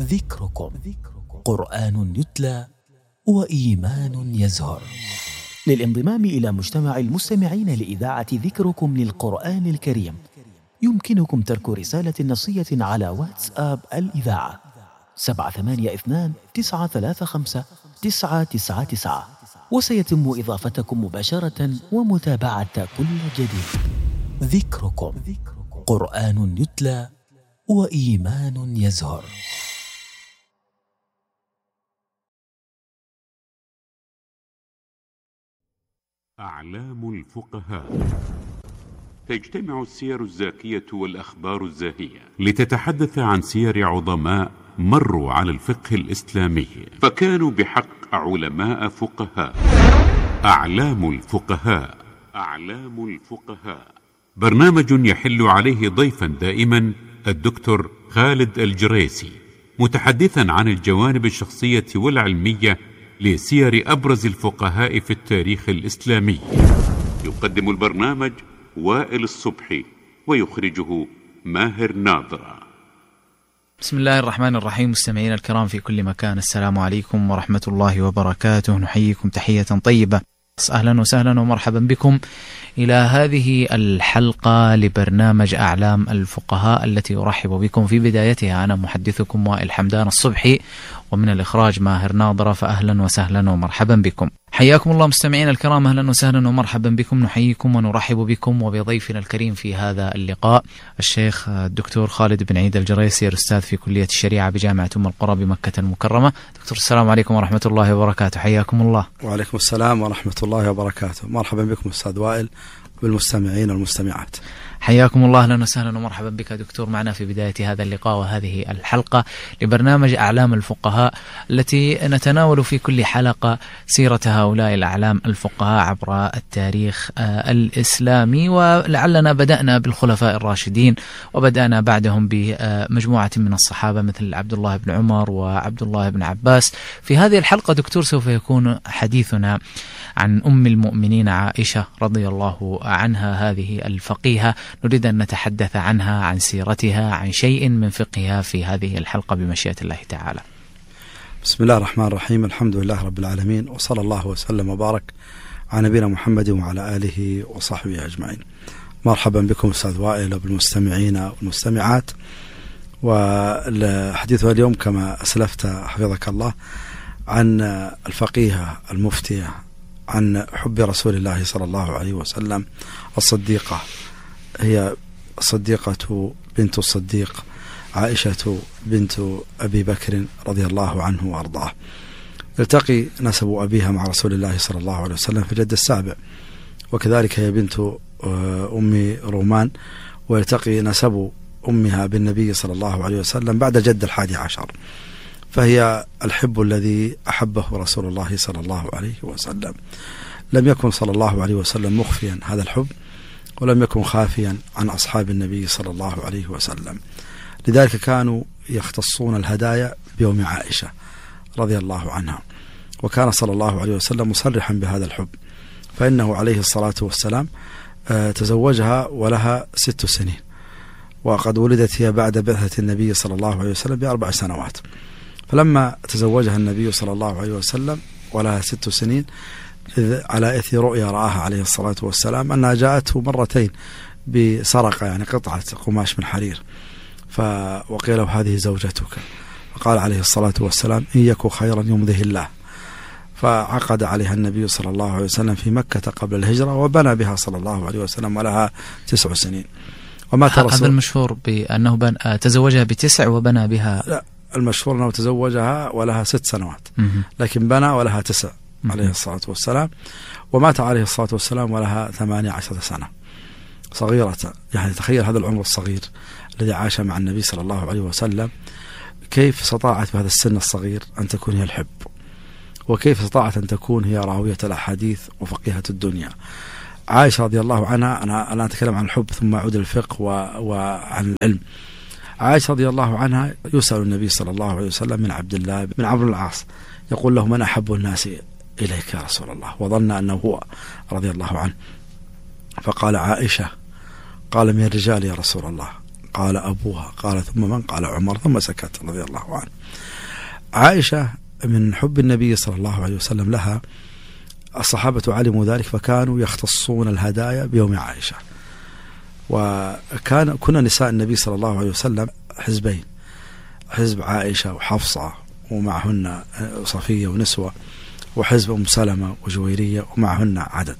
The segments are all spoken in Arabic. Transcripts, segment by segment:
ذكركم قرآن يتلى وإيمان يزهر. للانضمام إلى مجتمع المستمعين لإذاعة ذكركم للقرآن الكريم يمكنكم ترك رسالة نصية على واتساب الإذاعة 782-935-999، وسيتم إضافتكم مباشرة ومتابعة كل جديد. ذكركم قرآن يتلى وإيمان يزهر. أعلام الفقهاء. تجتمع السير الزاكية والأخبار الزاهية لتتحدث عن سير عظماء مروا على الفقه الإسلامي فكانوا بحق علماء فقهاء. أعلام الفقهاء. أعلام الفقهاء برنامج يحل عليه ضيفا دائما الدكتور خالد الجريسي، متحدثا عن الجوانب الشخصية والعلمية لسير أبرز الفقهاء في التاريخ الإسلامي. يقدم البرنامج وائل الصبحي ويخرجه ماهر ناظرة. بسم الله الرحمن الرحيم. مستمعين الكرام في كل مكان، السلام عليكم ورحمة الله وبركاته. نحييكم تحية طيبة، أهلا وسهلا ومرحبا بكم إلى هذه الحلقة لبرنامج أعلام الفقهاء التي أرحب بكم في بدايتها. أنا محدثكم وائل حمدان الصبحي، ومن الإخراج ماهر ناظرة، فأهلا وسهلا ومرحبا بكم. حياكم الله مستمعين الكرام، أهلا وسهلا ومرحبا بكم. نحييكم ونرحب بكم وبضيفنا الكريم في هذا اللقاء الشيخ الدكتور خالد بن عيد الجريسي، أستاذ في كلية الشريعة بجامعة أم القرى بمكة المكرمة. دكتور السلام عليكم ورحمة الله وبركاته، حياكم الله. وعليكم السلام ورحمة الله وبركاته. مرحبا بكم أستاذ وائل بالمستمعين والمستمعات. حياكم الله، اهلا وسهلا ومرحبا بك دكتور معنا في بداية هذا اللقاء وهذه الحلقة لبرنامج أعلام الفقهاء، التي نتناول في كل حلقة سيرة هؤلاء الأعلام الفقهاء عبر التاريخ الإسلامي. ولعلنا بدأنا بالخلفاء الراشدين وبدأنا بعدهم بمجموعة من الصحابة مثل عبد الله بن عمر وعبد الله بن عباس. في هذه الحلقة دكتور سوف يكون حديثنا عن أم المؤمنين عائشة رضي الله عنها، هذه الفقيهة. نريد أن نتحدث عنها، عن سيرتها، عن شيء من فقهها في هذه الحلقة بمشيئة الله تعالى. بسم الله الرحمن الرحيم، الحمد لله رب العالمين، وصلى الله وسلم وبارك على نبينا محمد وعلى آله وصحبه أجمعين. مرحبا بكم أستاذ وائل وبالمستمعين والمستمعات. والحديث اليوم كما أسلفت حفظك الله عن الفقيهة المفتية، عن حب رسول الله صلى الله عليه وسلم، الصديقة، هي الصديقة بنت الصديق عائشة بنت أبي بكر رضي الله عنه وأرضاه. يلتقي نسب أبيها مع رسول الله صلى الله عليه وسلم في الجد السابع، وكذلك هي بنت أم رومان، ويلتقي نسب أمها بالنبي صلى الله عليه وسلم بعد جد 11. فهي الحب الذي أحبه رسول الله صلى الله عليه وسلم. لم يكن صلى الله عليه وسلم مخفيا هذا الحب، ولم يكن خافيا عن أصحاب النبي صلى الله عليه وسلم. لذلك كانوا يختصون الهدايا بيوم عائشة رضي الله عنها، وكان صلى الله عليه وسلم مصرحا بهذا الحب، فإنه عليه الصلاة والسلام تزوجها ولها 6 سنين، وقد ولدت هي بعد بعثة النبي صلى الله عليه وسلم ب4 سنوات. فلما تزوجها النبي صلى الله عليه وسلم ولها 6 سنين، على إثر رؤيا رآها عليه الصلاة والسلام أنها جاءته مرتين بسرقة، يعني قطعة قماش من حرير، وقيل له هذه زوجتك، فقال عليه الصلاة والسلام إن يك خيرا يمضه الله. فعقد عليها النبي صلى الله عليه وسلم في مكة قبل الهجرة، وبنى بها صلى الله عليه وسلم ولها 9 سنين. هذا المشهور بأنه تزوجها ب9 وبنى بها. لا، المشهور أنه تزوجها ولها 6 سنوات، لكن بنى ولها 9 عليه الصلاة والسلام. ومات عليه الصلاة والسلام ولها 18 سنة، صغيرة. يعني تخيل هذا العمر الصغير الذي عاش مع النبي صلى الله عليه وسلم، كيف استطاعت بهذا السن الصغير أن تكون هي الحب، وكيف استطاعت أن تكون هي راوية الأحاديث وفقيهة الدنيا. عائشة رضي الله عنها، أنا أتكلم عن الحب ثم أعود للفقه وعن العلم. عائشة رضي الله عنها يسأل النبي صلى الله عليه وسلم من عبد الله بن عمرو العاص، يقول له من أحب الناس إليك يا رسول الله، وظن أنه هو رضي الله عنه، فقال عائشة. قال من الرجال يا رسول الله، قال أبوها، قال ثم من؟ قال عمر، ثم سكت رضي الله عنه. عائشة من حب النبي صلى الله عليه وسلم لها الصحابة علموا ذلك فكانوا يختصون الهدايا بيوم عائشة. كنا نساء النبي صلى الله عليه وسلم حزبين، حزب عائشة وحفصة ومعهن صفية ونسوة، وحزب أم سلمة وجويرية ومعهن عدد.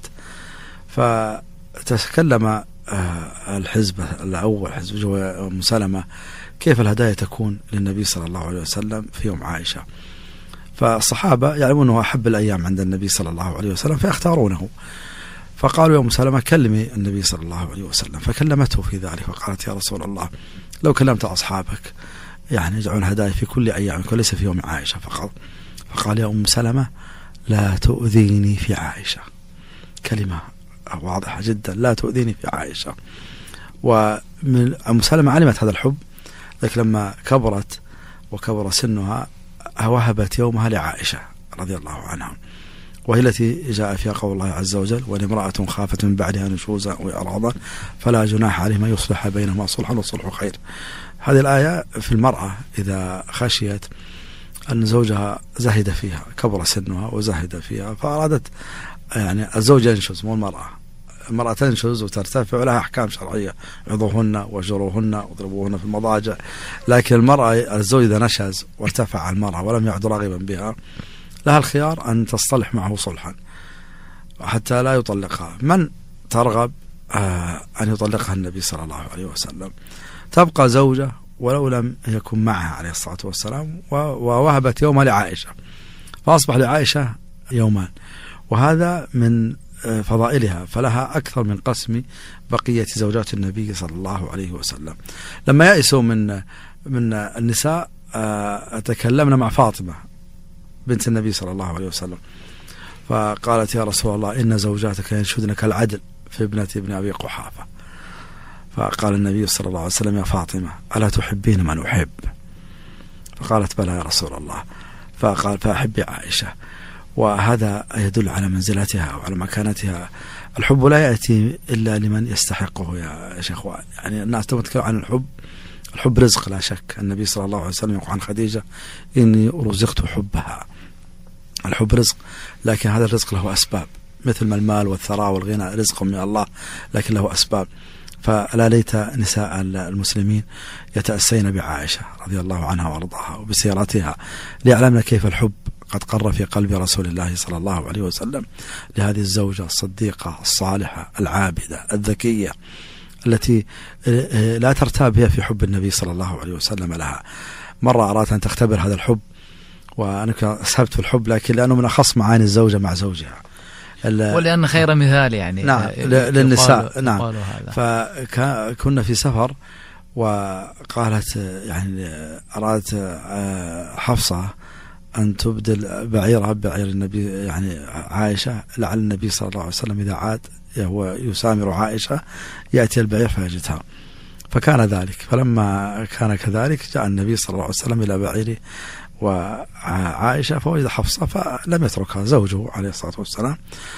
فتكلم الحزب الأول حزب أم سلمة كيف الهدايا تكون للنبي صلى الله عليه وسلم في يوم عائشة. فالصحابة يعلمون أنه أحب الأيام عند النبي صلى الله عليه وسلم فيختارونه، فقالوا يا أم سلمة كلمي النبي صلى الله عليه وسلم، فكلمته في ذلك فقالت يا رسول الله لو كلمت أصحابك يعني يجعلون هدايا في كل أيامك وليس في يوم عائشة فقط. فقال يا أم سلمة لا تؤذيني في عائشة، كلمة واضحة جدا، لا تؤذيني في عائشة. ومن أم سلمة علمت هذا الحب، لكن لما كبرت وكبر سنها وهبت يومها لعائشة رضي الله عنها، وهي التي جاء فيها قول الله عز وجل وامرأة خافت من بعدها نشوزا وإعراضا فلا جناح عليهما يصلح بينهما صلحا والصلح خير. هذه الآية في المرأة إذا خشيت أن زوجها زهد فيها، كبر سنها وزهد فيها، فأرادت يعني الزوج ينشز مو المرأة تنشز وترتفع ولها أحكام شرعية، عظوهن واجروهن واضربوهن في المضاجع. لكن المرأة الزوج إذا نشز وارتفع على المرأة ولم يعد راغبا بها لها الخيار أن تصطلح معه صلحا حتى لا يطلقها. من ترغب أن يطلقها النبي صلى الله عليه وسلم تبقى زوجة ولو لم يكن معها عليه الصلاة والسلام، ووهبت يومها لعائشة فأصبح لعائشة يومان، وهذا من فضائلها، فلها أكثر من قسم بقية زوجات النبي صلى الله عليه وسلم. لما يأسوا من النساء تكلمنا مع فاطمة بنت النبي صلى الله عليه وسلم فقالت يا رسول الله إن زوجاتك ينشدن كالعدل في ابن أبي قحافة. فقال النبي صلى الله عليه وسلم يا فاطمة ألا تحبين من أحب؟ فقالت بلى يا رسول الله. فقال فأحبي عائشة. وهذا يدل على منزلتها وعلى مكانتها. الحب لا يأتي إلا لمن يستحقه يا شيخ. يعني الناس تتكلم عن الحب رزق لا شك. النبي صلى الله عليه وسلم يقول عن خديجة إني رزقت حبها. الحب رزق، لكن هذا الرزق له أسباب، مثل ما المال والثراء والغنى رزق من الله لكن له أسباب. فلا ليت نساء المسلمين يتأسين بعائشة رضي الله عنها وارضاها وبسيرتها ليعلمنا كيف الحب قد قر في قلب رسول الله صلى الله عليه وسلم لهذه الزوجة الصديقة الصالحة العابدة الذكية التي لا ترتاب هي في حب النبي صلى الله عليه وسلم لها. مرة أرادت أن تختبر هذا الحب وأنا أسهبت في الحب، لكن لأنه من أخص معاني الزوجة مع زوجها ولأن خير مثال يعني نعم للنساء. نعم. فكنا في سفر وقالت يعني أرادت حفصة أن تبدل بعيرها بعير النبي يعني عائشة، لعل النبي صلى الله عليه وسلم إذا عاد هو يسامر عائشة يأتي البعير فيجدها. فكان ذلك، فلما كان كذلك جاء النبي صلى الله عليه وسلم إلى بعيره وعائشة فوجد حفصة فلم يتركها زوجه عليه الصلاة والسلام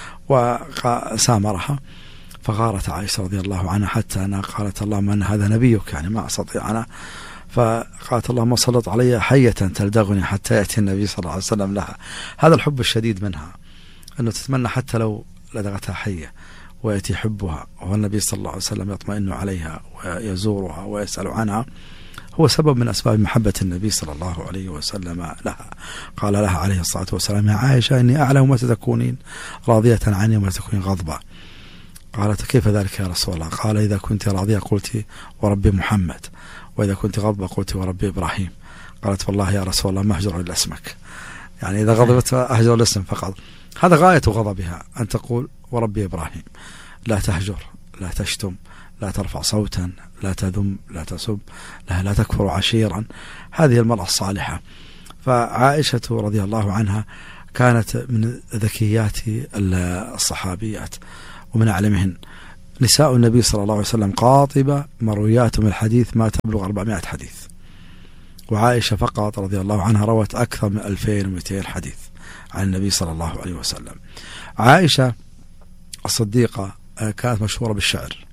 وسامرها. فغارت عائشة رضي الله عنها حتى أنا قالت اللهم أن هذا نبيك يعني ما أستطيع أنا. فقالت اللهم صلت علي حية تلدغني حتى يأتي النبي صلى الله عليه وسلم لها. هذا الحب الشديد منها أنه تتمنى حتى لو لدغتها حية ويأتي حبها، والنبي صلى الله عليه وسلم يطمئن عليها ويزورها ويسأل عنها، هو سبب من أسباب محبة النبي صلى الله عليه وسلم لها. قال لها عليه الصلاة والسلام يا عائشة إني أعلم متى تكونين راضية عني ومتى تكونين غضبة. قالت كيف ذلك يا رسول الله؟ قال إذا كنت راضية قلت وربي محمد، وإذا كنت غضبة قلت وربي إبراهيم. قالت والله يا رسول الله ما أهجر إلا اسمك، يعني إذا غضبت أهجر الاسم فقط. هذا غاية غضبها أن تقول وربي إبراهيم، لا تهجر، لا تشتم، لا ترفع صوتا، لا تذم، لا تسب، لا تكفر عشيرا. هذه المرأة الصالحة. فعائشة رضي الله عنها كانت من ذكيات الصحابيات ومن أعلمهن. نساء النبي صلى الله عليه وسلم قاطبة مرويات من الحديث ما تبلغ 400 حديث، وعائشة فقط رضي الله عنها روت أكثر من 2200 حديث عن النبي صلى الله عليه وسلم. عائشة الصديقة كانت مشهورة بالشعر،